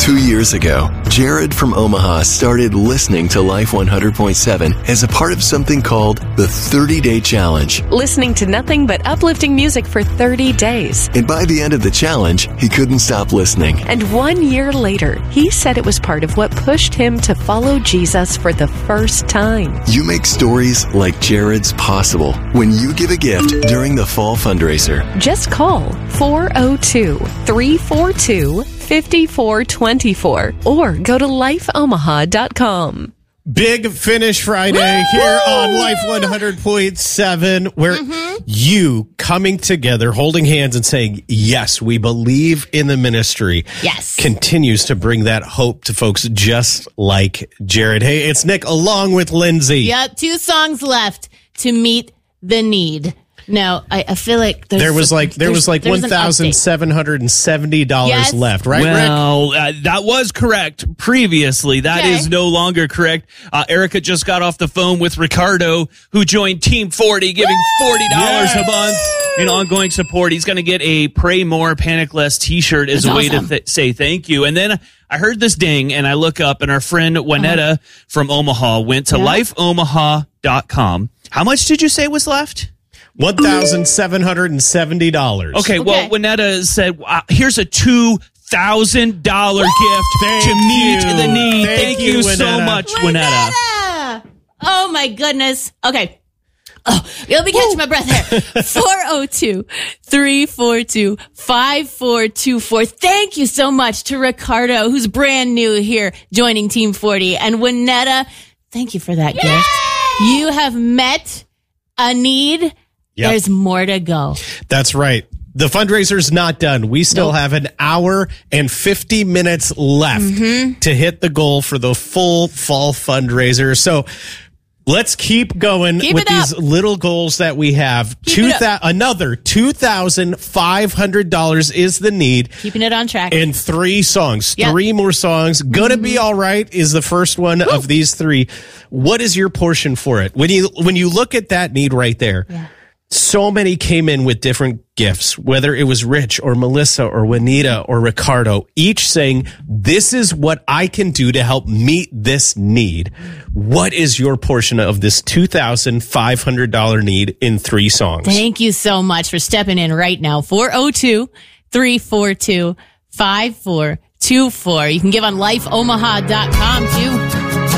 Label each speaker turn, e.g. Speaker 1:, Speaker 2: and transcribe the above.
Speaker 1: 2 years ago, Jared from Omaha started listening to Life 100.7 as a part of something called the 30-Day Challenge.
Speaker 2: Listening to nothing but uplifting music for 30 days.
Speaker 1: And by the end of the challenge, he couldn't stop listening.
Speaker 2: And 1 year later, he said it was part of what pushed him to follow Jesus for the first time.
Speaker 1: You make stories like Jared's possible when you give a gift during the fall fundraiser.
Speaker 2: Just call 402-342-5424 or go to lifeomaha.com.
Speaker 3: Big Finish Friday here on Life 100.7, where you coming together, holding hands and saying, yes, we believe in the ministry.
Speaker 4: Yes.
Speaker 3: Continues to bring that hope to folks just like Jared. Hey, it's Nick along with Lindsay.
Speaker 4: Yep, 2 songs left to meet the need. Now, I feel like
Speaker 3: there was $1,770 left, right,
Speaker 5: well, that was correct previously. That is no longer correct. Erica just got off the phone with Ricardo, who joined Team 40, giving $40 a month in ongoing support. He's going to get a Pray More, Panic Less t-shirt as a way to say thank you. And then I heard this ding, and I look up, and our friend Juanetta from Omaha went to lifeomaha.com. How much did you say was left?
Speaker 3: $1,770.
Speaker 5: Okay, well, Juanetta said, here's a $2,000 gift to meet the need. Thank you so much, Juanetta.
Speaker 4: Oh, my goodness. Okay. Oh, you'll be catching my breath here. 402-342-5424. Thank you so much to Ricardo, who's brand new here, joining Team 40. And Juanetta, thank you for that gift. You have met a need. Yep. There's more to go.
Speaker 3: That's right. The fundraiser's not done. We still have an hour and 50 minutes left to hit the goal for the full fall fundraiser. So let's keep going with these little goals that we have. Another $2,500 is the need.
Speaker 4: Keeping it on track.
Speaker 3: And 3 songs, 3 more songs. Gonna Be All Right is the first one of these 3. What is your portion for it? When you look at that need right there, so many came in with different gifts, whether it was Rich or Melissa or Juanita or Ricardo, each saying, this is what I can do to help meet this need. What is your portion of this $2,500 need in 3 songs?
Speaker 4: Thank you so much for stepping in right now. 402-342-5424. You can give on lifeomaha.com too.